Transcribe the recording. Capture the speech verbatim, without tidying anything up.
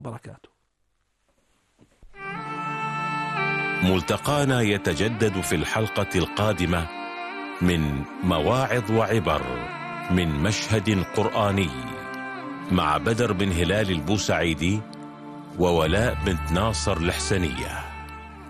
وبركاته. ملتقانا يتجدد في الحلقة القادمة من مواعظ وعبر من مشهد قرآني مع بدر بن هلال البوسعيدي وولاء بنت ناصر الحسنية.